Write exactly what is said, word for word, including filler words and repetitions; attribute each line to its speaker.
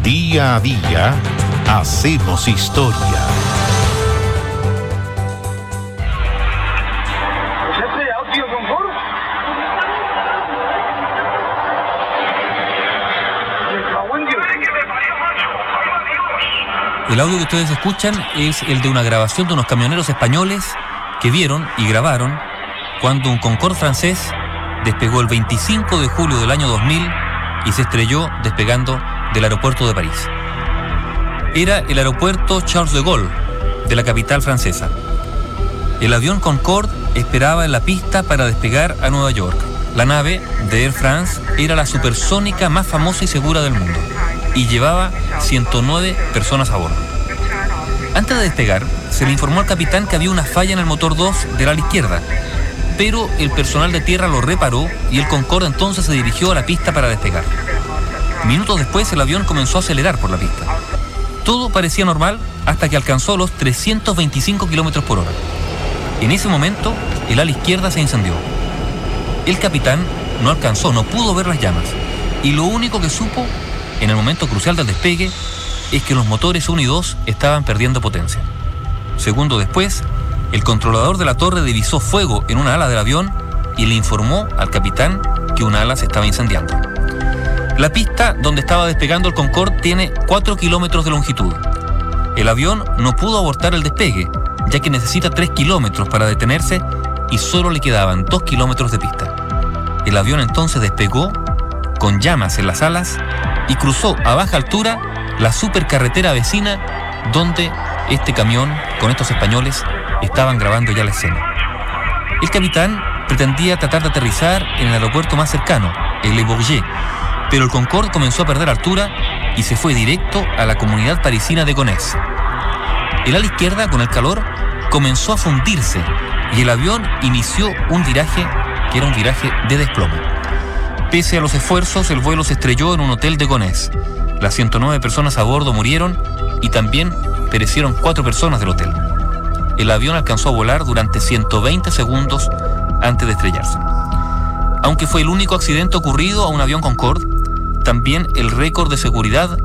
Speaker 1: Día a día hacemos historia.
Speaker 2: El audio que ustedes escuchan es el de una grabación de unos camioneros españoles que vieron y grabaron cuando un Concorde francés despegó el veinticinco de julio del año dos mil y se estrelló despegando del aeropuerto de París. Era el aeropuerto Charles de Gaulle de la capital francesa. El avión Concorde esperaba en la pista para despegar a Nueva York. La nave de Air France era la supersónica más famosa y segura del mundo y llevaba ciento nueve personas a bordo. Antes de despegar, se le informó al capitán que había una falla en el motor dos del ala izquierda, pero el personal de tierra lo reparó y el Concorde entonces se dirigió a la pista para despegar. Minutos después, el avión comenzó a acelerar por la pista. Todo parecía normal hasta que alcanzó los trescientos veinticinco kilómetros por hora. En ese momento, el ala izquierda se incendió. El capitán no alcanzó, no pudo ver las llamas, y lo único que supo en el momento crucial del despegue es que los motores uno y dos estaban perdiendo potencia. Segundo después, el controlador de la torre divisó fuego en una ala del avión y le informó al capitán que una ala se estaba incendiando. La pista donde estaba despegando el Concorde tiene cuatro kilómetros de longitud. El avión no pudo abortar el despegue, ya que necesita tres kilómetros para detenerse y solo le quedaban dos kilómetros de pista. El avión entonces despegó con llamas en las alas y cruzó a baja altura la supercarretera vecina donde este camión con estos españoles estaban grabando ya la escena. El capitán pretendía tratar de aterrizar en el aeropuerto más cercano, el Le Bourget, pero el Concorde comenzó a perder altura y se fue directo a la comunidad parisina de Gonesse. El ala izquierda, con el calor, comenzó a fundirse y el avión inició un viraje que era un viraje de desplomo. Pese a los esfuerzos, el vuelo se estrelló en un hotel de Gonesse. Las ciento nueve personas a bordo murieron y también perecieron cuatro personas del hotel. El avión alcanzó a volar durante ciento veinte segundos antes de estrellarse. Aunque fue el único accidente ocurrido a un avión Concorde, también el récord de seguridad